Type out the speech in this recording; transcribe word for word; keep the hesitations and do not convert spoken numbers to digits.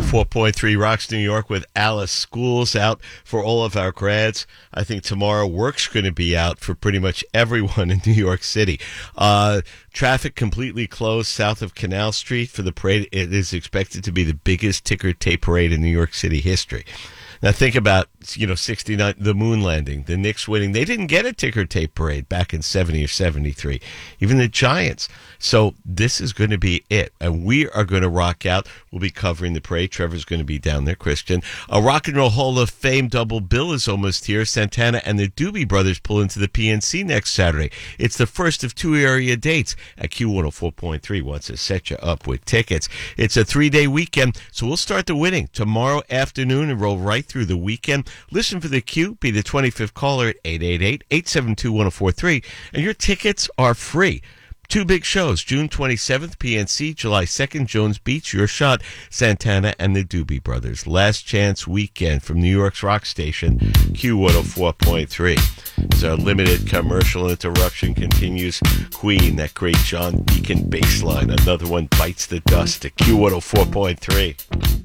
four point three Rocks New York with Alice. School's out for all of our grads. I think tomorrow work's going to be out for pretty much everyone in New York City. Uh, traffic completely closed south of Canal Street for the parade. It is expected to be the biggest ticker tape parade in New York City history. Now think about, you know, sixty-nine, the moon landing, the Knicks winning. They didn't get a ticker tape parade back in seventy or seventy-three. Even the Giants. So this is going to be it. And we are going to rock out. We'll be covering the parade. Trevor's going to be down there, Christian. A Rock and Roll Hall of Fame double bill is almost here. Santana and the Doobie Brothers pull into the P N C next Saturday. It's the first of two area dates at Q one oh four point three wants to set you up with tickets. It's a three-day weekend, so we'll start the winning tomorrow afternoon and roll right through the weekend. Listen for the Q, be the twenty-fifth caller at eight eight eight, eight seven two, one oh four three, and your tickets are free. Two big shows, June twenty-seventh, P N C, July second, Jones Beach, Your Shot, Santana and the Doobie Brothers. Last chance weekend from New York's rock station, Q one oh four point three. As our limited commercial interruption continues, Queen, that great John Deacon bass line, another one bites the dust at Q one oh four point three.